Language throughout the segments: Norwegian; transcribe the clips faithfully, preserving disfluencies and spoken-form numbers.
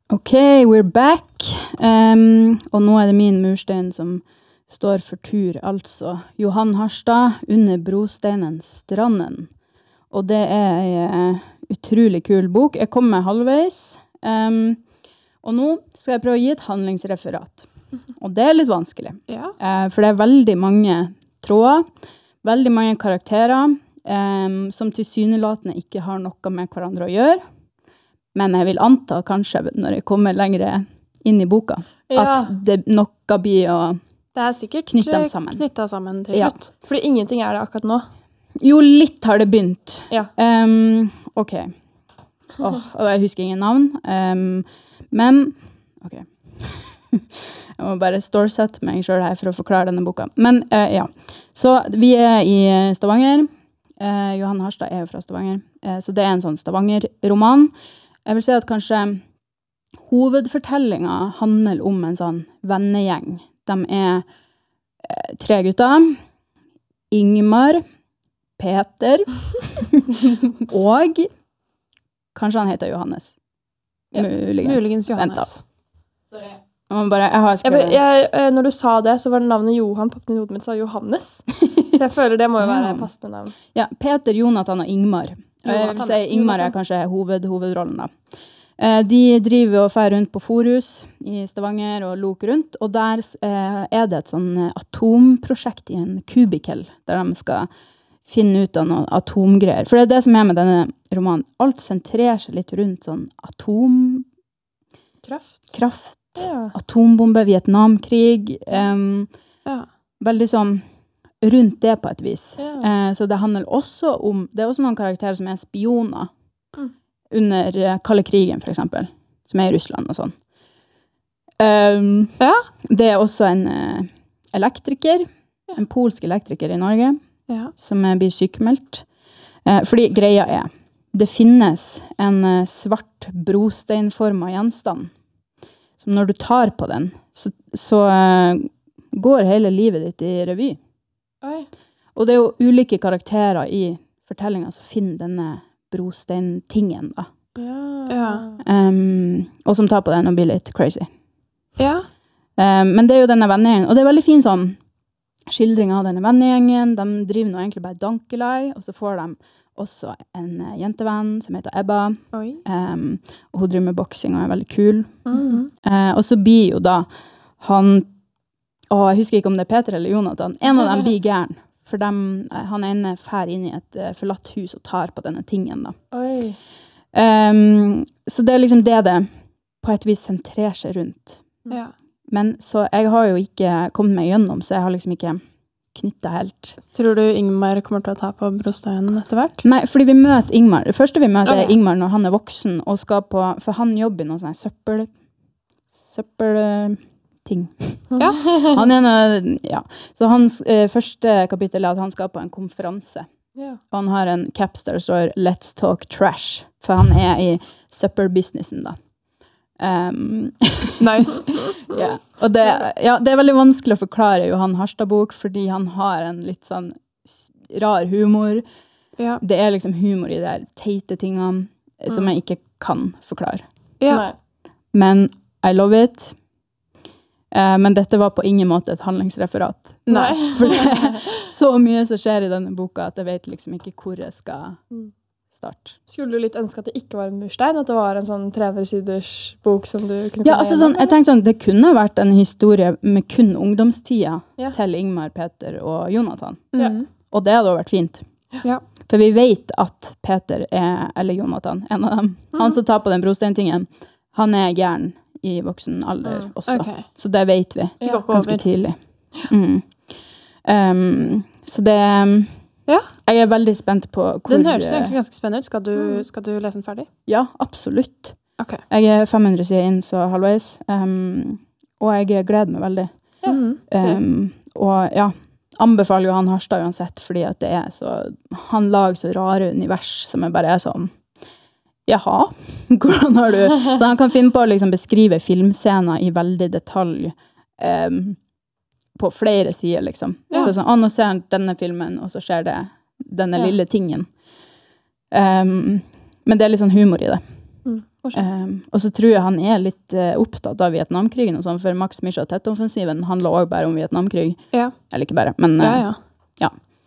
Ok, we're back. Um, og nå er det min murstein som står for tur, altså Johan Harstad, Under brosteinen Stranden. Og det er en utrolig kul bok. Jeg kom med halvveis. Um, og nå skal jeg prøve å gi et handlingsreferat. Og det er litt vanskelig. Ja. Uh, for det er veldig mange tråder, veldig mange karakterer, um, som tilsynelatende ikke har noe med hverandre å gjøre. Men jeg vil anta kanskje når jeg kommer lenger inn i boka, Ja. at det noe blir å Det er sikkert knytte dem sammen. knyttet sammen til Ja. slutt. Fordi ingenting er det akkurat nå. Jo, litt har det begynt. Ja. Um, ok. Åh, og jeg husker ingen navn. Um, men, ok. Jeg må bare stålsette meg selv her for å forklare denne boka. Men, uh, ja. Så vi er i Stavanger. Uh, Johan Harstad er jo fra Stavanger. Uh, så det er en sånn Stavanger-roman. Jeg vil si at kanskje hovedfortellingen handler om en sånn vennegjeng. De er uh, tre gutter. Ingmar, Peter, og kanskje han heter Johannes. Ja, Muligens. Muligens Vent da. Sorry. Jeg må bare, jeg har Jeg, skrevet... jeg, eh, når du sa det, så var det navnet Johan på hodet mitt, sa Johannes. Så jeg føler det må jo være Ja. passende navn. Ja, Peter, Jonathan og Ingmar. Og Jeg vil Jonathan, si Ingmar er Jonathan. kanskje hoved, hovedrollen da. Eh, De driver og fer rundt på Forhus i Stavanger og loker rundt, og der eh, er det et sånn eh, atomprosjekt i en kubikel, der de skal finne ut av noen atomgreier. For det er det som er med denne romanen. Alt sentrerer seg litt rundt sånn atomkraft, Kraft. Ja. atombombe, Vietnamkrig, em, Ja. veldig sånn rundt det på et vis. Ja. Eh, så det handler også om, det er også noen karakterer som er spioner Mm. under eh, kalde krigen, for eksempel, som er i Russland og sånn. Um, Ja. Det er også en eh, elektriker, Ja. en polsk elektriker i Norge, Ja. som eh, blir sykemeldt. Eh, fordi greia er, det finnes en eh, svart brosteinformet gjenstand, som når du tar på den, så, så eh, går hele livet ditt i revy. Oi. Og det er jo ulike karakterer i fortellingen som finner denne brosteintingen da. Ja. Ja. Um, og som tar på den og blir litt crazy. Ja. Um, men det er jo denne vennegjengen, og det er veldig fin sånn skildring av denne vennegjengen. De driver nå egentlig bare dankelei, og så får de også en uh, jentevenn som heter Ebba. Oi. Um, og hun driver med boksing og er veldig kul. Mhm. Uh, og så blir jo da han, å, jeg husker ikke om det er Peter eller Jonathan, en av dem blir gæren. For dem, uh, han ene fer inn i et uh, forlatt hus og tar på denne tingen da. Oi. Um, så det er liksom det det på et vis sentrerer seg rundt. Ja. Men så jeg har jo ikke kommet meg gjennom, så jeg har liksom ikke knyttet helt. Tror du Ingmar kommer til å ta på brosteinen etter hvert? Nei, fordi vi møter Ingmar. Det første vi møter Ok. er Ingmar når han er voksen og skal på, for han jobber i noen sånne søppel, søppelting. Ja. Han er noe, ja. Så hans eh, første kapittel er at han skal på en konferanse. Ja. Og han har en caps der det står «Let's talk trash», for han er i søppelbusinessen da. Um, Nice. ja. Og det, ja, det er veldig vanskelig å forklare Johan Harstad-bok, fordi han har en litt sånn s- rar humor. Ja. Det er liksom humor i de der teite tingene eh, som jeg ikke kan forklare. Ja. Men I love it. Eh, men dette var på ingen måte et handlingsreferat. Nei. For det er så mye som skjer i denne boka at jeg vet liksom ikke hvor jeg skal Mm. starte. Skulle du litt ønske at det ikke var en murstein, at det var en sånn trehundre-siders bok som du kunne Ja, komme altså gjennom, sånn, jeg tenkte sånn, det kunne vært en historie med kun ungdomstida Ja. til Ingmar, Peter og Jonathan. eller? Mm. Og det hadde også vært fint. Ja. For vi vet at Peter er, eller Jonathan, en av dem, Mhm. han som tar på den brosteintingen, han er gæren i voksen alder Mm, også. ok. Så det vet vi Det går ikke ganske over. tidlig. Mm. Um, så det, Ja. jeg er veldig spent på hvor... Den høres jo egentlig ganske spennende ut. Skal du, Mm. skal du lese den ferdig? Ja, absolutt. Ok. Jeg er fem hundre sider inn, så halvveis. Um, og jeg gleder meg veldig. Ja. Mhm. Um, og ja, anbefaler Johan Harstad uansett, fordi at det er så, han lager så rare univers som er bare er sånn, jaha, hvordan har du, så han kan finne på å liksom beskrive filmscener i veldig detalj, um, på flere sider liksom. Ja. Så sånn, å, nå ser han denne filmen, og så skjer det denne Ja. lille tingen. Um, men det er litt sånn humor i det. Mm. Um, og så tror jeg han er litt uh, opptatt av Vietnamkrigen og sånn, for Max Michaud-Tett-offensiven handler også bare om Vietnamkrig. Ja. Eller ikke bare, men uh, Ja, ja. ja.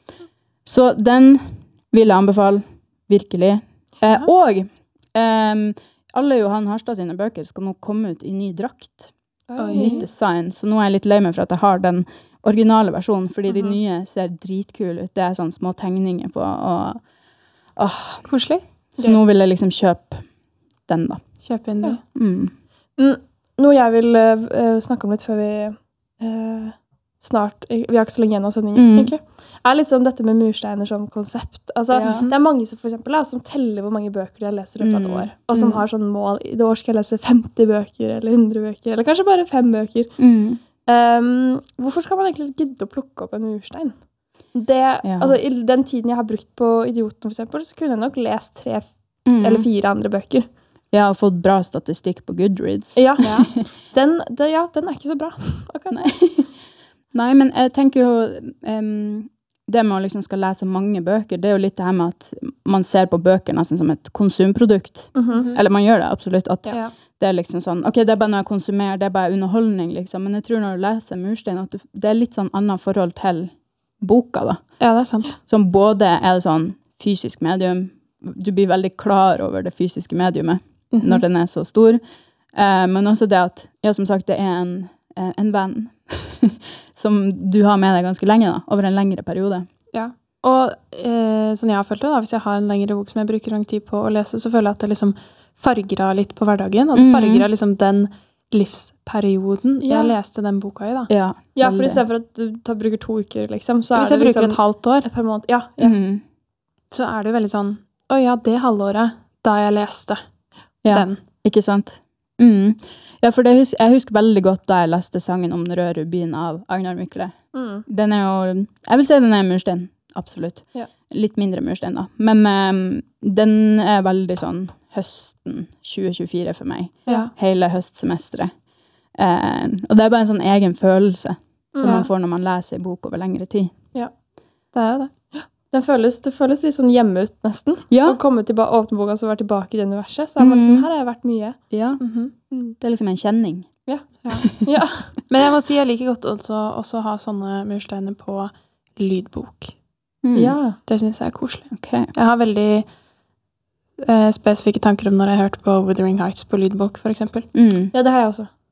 Så den vil jeg anbefale, virkelig. Uh, og um, alle Johan Harstad sine bøker skal nå komme ut i ny drakt. Oi. Nytt design, så nå er jeg litt lei meg for at jeg har den originale versjonen, fordi de Mhm. nye ser dritkule ut. Det er sånne små tegninger på, og åh, Koselig. så nå vil jeg liksom kjøpe den da. Kjøp inn det. Mm. Mm, Noe jeg vil uh, snakke om litt før vi uh, snart, vi har ikke så lenge igjen av sendingen, Mm. egentlig, er litt sånn dette med mursteiner som konsept. Altså, Ja. det er mange som for eksempel da, som teller hvor mange bøker de har lest i løpet av et Mm. år, og som Mm. har sånn mål, i det år skal jeg lese femti bøker, eller hundre bøker, eller kanskje bare fem bøker. Mm. Um, hvorfor skal man egentlig gidde å plukke opp en murstein? Det, Ja. altså, I den tiden jeg har brukt på Idioten, for eksempel, så kunne jeg nok lest tre Mm. eller fire andre bøker. Jeg har fått bra statistikk på Goodreads. Ja, Den, det, ja den er ikke så bra. Akkurat. Nei. Nei, men jeg tenker jo em, det med å liksom skal lese mange bøker, det er jo litt det her med at man ser på bøker nesten som et konsumprodukt. Mhm. Eller man gjør det absolutt, at Ja. det er liksom sånn, ok, det er bare noe jeg konsumerer, det er bare underholdning, liksom. Men jeg tror når du leser Murstein, at du, det er litt sånn annet forhold til boka, da. Ja, det er sant. Som både er det sånn fysisk medium, du blir veldig klar over det fysiske mediumet Mhm. når den er så stor, eh, men også det at, ja, som sagt, det er en, eh, en venn som du har med deg ganske lenge, da, over en lengre periode. Ja. Og eh, sånn jeg har følt det, da, hvis jeg har en lengre bok som jeg bruker lang tid på å lese, så føler jeg at det liksom farger av litt på hverdagen, og det Mhm. farger av liksom den livsperioden Ja. jeg leste den boka i, da. Ja, Ja, for i veldig. stedet for at du tar, bruker to uker, liksom, så Hvis er jeg det bruker liksom et halvt år, et par måneder. Ja, ja. Mhm. så er det jo veldig sånn, å ja, det halvåret da jeg leste Ja. den. Ikke sant? Mm. Ja, for det hus jeg husker veldig godt da jeg leste sangen om den røde rubin av Agnar Mykle. Mm. Den er jo, jeg vil si den er murstein, absolutt. Ja. Litt mindre murstein da. Men ehm, den er veldig sånn høsten tjue tjuefire for meg. Ja. Hele høstsemesteret. Eh, og det er bare en sånn egen følelse som Ja. man får når man leser en bok over lengre tid. Det er jo det. Den føles, det føles litt sånn hjemme ut, nesten. Ja, Å komme tilbake, åpne boka og så være tilbake i det universet. Så er man liksom, Mhm. her har jeg vært mye. ja, Mhm. Mm. det er liksom en kjenning. Ja. Ja. Men jeg må si jeg liker godt også, også ha sånne mursteiner på lydbok. Mm. Ja. Det synes jeg er koselig. Ok. Jeg har veldig eh, spesifikke tanker om når jeg har hørt på Wuthering Heights på lydbok, for eksempel. Mm. ja, det har jeg også.